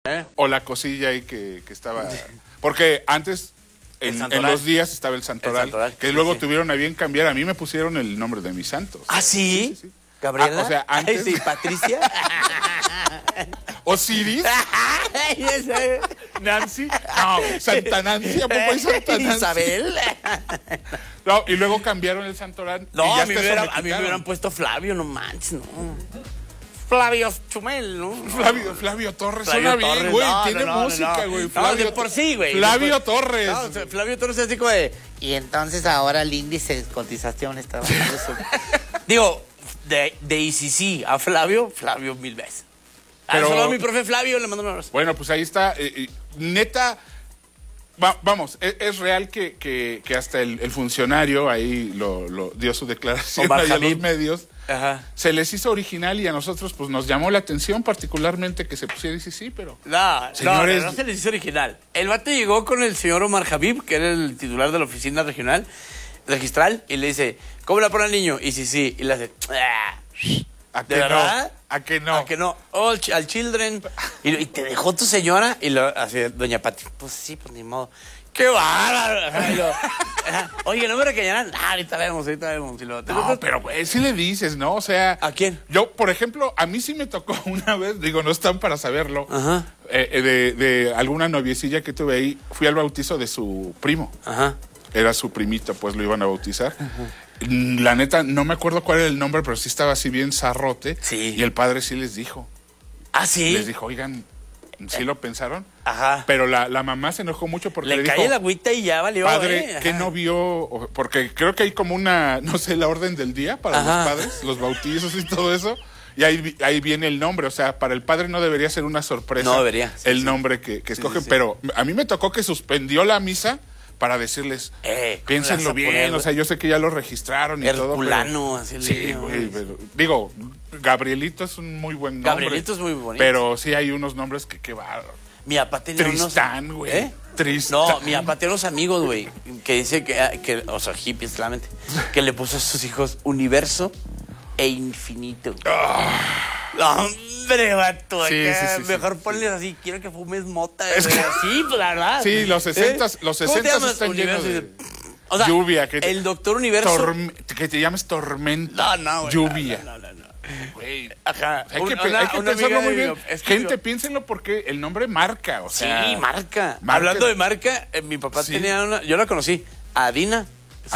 O la cosilla ahí que estaba... Porque antes, en los días estaba el santoral, que luego tuvieron a bien cambiar. A mí me pusieron el nombre de mis santos. ¿Ah, sí? Sí. ¿Gabriela? O sea, antes... Sí, ¿Patricia? ¿Osiris? ¿Nancy? No, Santa Nancy. ¿A poco hay Santa Nancy? ¿Isabel? No, y luego cambiaron el santoral. No, y ya a mí me hubieran puesto Flavio, no manches, no. Flavio Chumel, ¿no? Flavio Torres, Flavio suena Torres, bien, güey. no, Tiene no, música, güey. No, Flavio de por sí, güey. Flavio Torres. No, o sea, Flavio Torres es así como de... Y entonces ahora el índice de cotización está bajando. Digo, de ICC a Flavio mil veces. Pero... Solo a mi profe Flavio le mando un abrazo. Bueno, pues ahí está. Neta... Vamos, es real que hasta el funcionario ahí lo dio su declaración Omar ahí a Habib. los medios. Ajá. Se les hizo original y a nosotros pues nos llamó la atención particularmente que se pusiera sí, pero... Señores... No se les hizo original. El vato llegó con el señor Omar Habib, que era el titular de la oficina registral, y le dice, ¿cómo le pone al niño? Y sí, y le hace... ¿A ¿De que verdad? no? ¿A que no? ¿A que no? Oh, al children. Y te dejó tu señora. Y lo así, doña Pati, pues sí, pues ni modo. ¡Qué bárbaro! Ajá, y oye, ¿no me regañarán? ahorita vemos. Y No, pero güey, sí le dices, ¿no? O sea... ¿A quién? Yo, por ejemplo, a mí sí me tocó una vez, digo, no están para saberlo, Ajá. De alguna noviecilla que tuve ahí, fui al bautizo de su primo. Ajá. Era su primito, pues lo iban a bautizar. Ajá. La neta, no me acuerdo cuál era el nombre, pero sí estaba así bien zarrote. Sí. Y el padre sí les dijo. ¿Ah, sí? Les dijo, oigan, ¿sí lo pensaron? Ajá. Pero la mamá se enojó mucho porque le dijo... Le cae el agüita y ya valió. Padre, que no vio... Porque creo que hay como una, no sé, la orden del día para los padres, los bautizos y todo eso. Y ahí viene el nombre. O sea, para el padre no debería ser una sorpresa. No debería. El nombre que escogen. Sí. Pero a mí me tocó que suspendió la misa para decirles, piénsenlo bien, o sea, yo sé que ya lo registraron y Herculano, todo. Así sí, güey, pero, digo, Gabrielito es un muy buen nombre. Gabrielito es muy bonito. Pero sí hay unos nombres que va. Mi papá tenía Tristán, güey. Tristán. No, mi papá tenía unos amigos, güey, que dice que, o sea, hippies, claramente, que le puso a sus hijos Universo e Infinito. Hombre, vato, sí, mejor ponles así, quiero que fumes mota. Sí, pues la verdad. Sí, los 60 están llenos de... O sea, lluvia. El Doctor Universo. Que te llames Tormenta. No, güey. Lluvia. No. Güey. Ajá. Hay que pensarlo muy bien. Gente, piénsenlo porque el nombre marca, o sea. Sí, marca. Hablando de marca, mi papá tenía una... Yo la conocí, a Dina.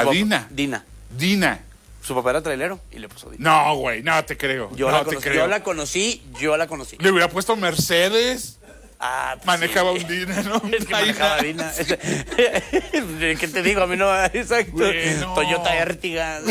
Dina. Su papá era trailero y le puso Dina. No, güey, no te creo. Yo la conocí. Le hubiera puesto Mercedes. Pues manejaba un Dina, ¿no? Es que manejaba Dina. ¿Qué te digo? A mí no... Exacto. Bueno. Toyota Ertiga.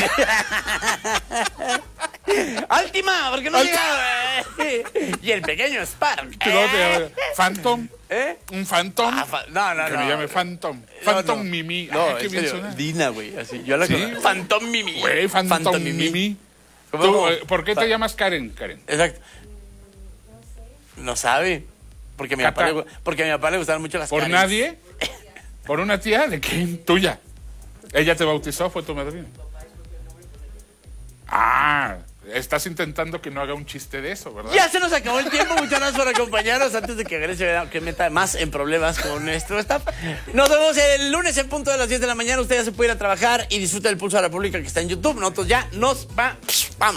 Última, porque no llegaba. Y el pequeño Spark. Phantom. Un Phantom. No. Que me llame Phantom. Phantom Mimi. No, qué bien suena. Dina, güey. Así. Yo la conozco. Phantom Mimi. Güey, Phantom Mimi. ¿Tú, ¿por qué te llamas Karen? Exacto. No sabe. Porque a mi papá le gustaban mucho las ¿Por Karens. nadie? ¿Por una tía? ¿De quién? Tuya. ¿Ella te bautizó? ¿Fue tu madrina? Estás intentando que no haga un chiste de eso, ¿verdad? Ya se nos acabó el tiempo. Muchas gracias por acompañarnos. Antes de que Grecia que meta más en problemas con nuestro staff. Nos vemos el lunes en punto de las 10 de la mañana. Usted ya se puede ir a trabajar y disfruta del Pulso de la República que está en YouTube. Nosotros ya nos vamos.